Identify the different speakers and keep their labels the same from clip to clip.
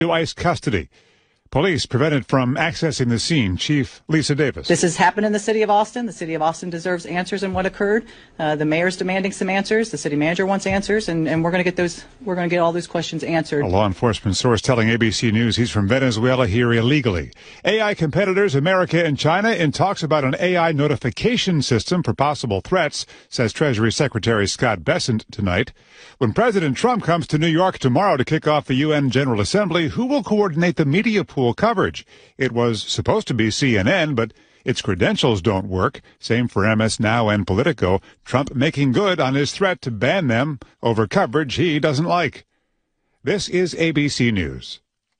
Speaker 1: ICE custody. Police prevented from accessing the scene. Chief Lisa Davis.
Speaker 2: This has happened in the city of Austin. The city of Austin deserves answers on what occurred. The mayor's demanding some answers. The city manager wants answers, and we're going to get those. We're going to get all those questions answered.
Speaker 1: A law enforcement source telling ABC News he's from Venezuela here illegally. AI competitors, America and China, in talks about an AI notification system for possible threats, says Treasury Secretary Scott Bessent tonight. When President Trump comes to New York tomorrow to kick off the UN General Assembly, who will coordinate the media pool coverage? It was supposed to be CNN, but its credentials don't work. Same for MS Now and Politico. Trump making good on his threat to ban them over coverage he doesn't like. This is ABC News.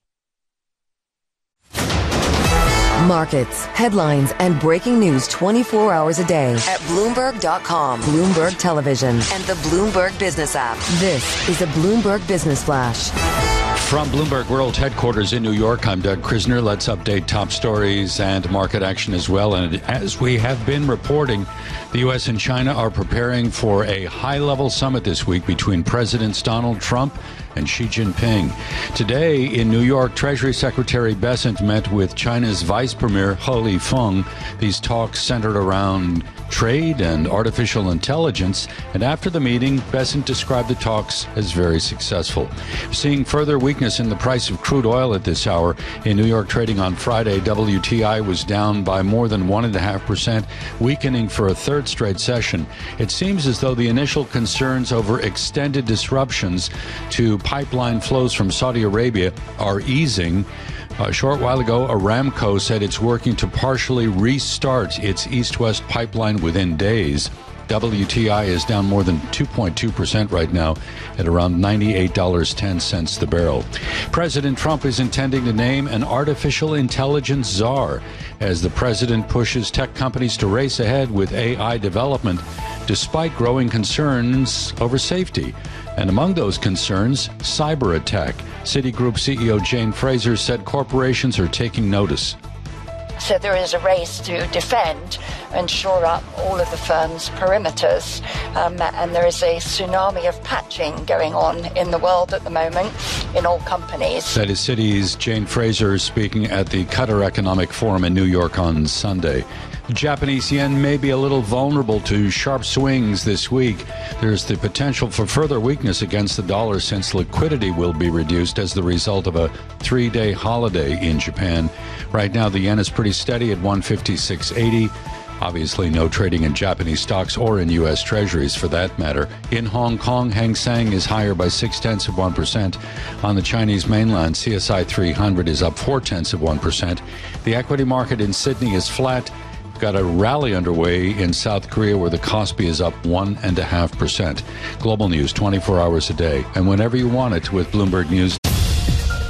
Speaker 3: Markets, headlines, and breaking news 24 hours a day at Bloomberg.com, Bloomberg Television, and the Bloomberg Business app. This is a Bloomberg Business Flash.
Speaker 4: From Bloomberg World Headquarters in New York, I'm Doug Krisner. Let's update top stories and market action as well. And as we have been reporting, the U.S. and China are preparing for a high-level summit this week between Presidents Donald Trump and Xi Jinping. Today in New York, Treasury Secretary Bessent met with China's Vice Premier He Lifeng. These talks centered around trade and artificial intelligence, and after the meeting, Bessent described the talks as very successful. Seeing further weakness in the price of crude oil at this hour. In New York trading on Friday, WTI was down by more than 1.5%, weakening for a third straight session. It seems as though the initial concerns over extended disruptions to pipeline flows from Saudi Arabia are easing. A short while ago, Aramco said it's working to partially restart its east-west pipeline within days. WTI is down more than 2.2% right now at around $98.10 the barrel. President Trump is intending to name an artificial intelligence czar as the president pushes tech companies to race ahead with AI development despite growing concerns over safety. And among those concerns, cyber attack. Citigroup CEO Jane Fraser said corporations are taking notice.
Speaker 5: So there is a race to defend and shore up all of the firm's perimeters. And there is a tsunami of patching going on in the world at the moment in all companies.
Speaker 4: That is Citi's Jane Fraser speaking at the Qatar Economic Forum in New York on Sunday. The Japanese yen may be a little vulnerable to sharp swings this week. There's the potential for further weakness against the dollar since liquidity will be reduced as the result of a 3-day holiday in Japan. Right now, the yen is pretty steady at 156.80. Obviously, no trading in Japanese stocks or in U.S. Treasuries for that matter. In Hong Kong, Hang Seng is higher by 0.6%. On the Chinese mainland, CSI 300 is up 0.4%. The equity market in Sydney is flat. Got a rally underway in South Korea where the Kospi is up 1.5%. Global news 24 hours a day and whenever you want it with Bloomberg News.